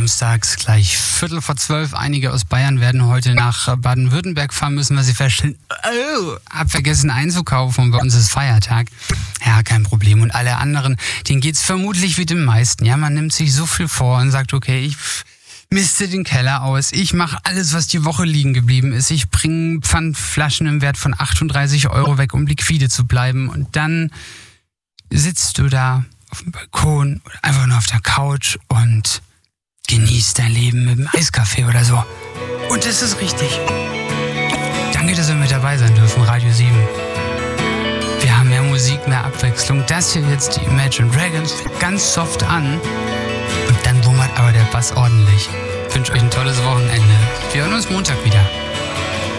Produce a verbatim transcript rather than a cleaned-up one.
Samstags gleich Viertel vor zwölf. Einige aus Bayern werden heute nach Baden-Württemberg fahren müssen, weil sie feststellen, oh, hab vergessen einzukaufen und bei uns ist Feiertag. Ja, kein Problem. Und alle anderen, denen geht's vermutlich wie den meisten. Ja, man nimmt sich so viel vor und sagt, okay, ich miste den Keller aus, ich mache alles, was die Woche liegen geblieben ist. Ich bringe Pfandflaschen im Wert von achtunddreißig Euro weg, um liquide zu bleiben. Und dann sitzt du da auf dem Balkon oder einfach nur auf der Couch und genießt dein Leben mit einem Eiskaffee oder so. Und das ist richtig. Danke, dass wir mit dabei sein dürfen, Radio sieben. Wir haben mehr Musik, mehr Abwechslung. Das hier jetzt die Imagine Dragons, fängt ganz soft an. Und dann wummert aber der Bass ordentlich. Ich wünsche euch ein tolles Wochenende. Wir hören uns Montag wieder.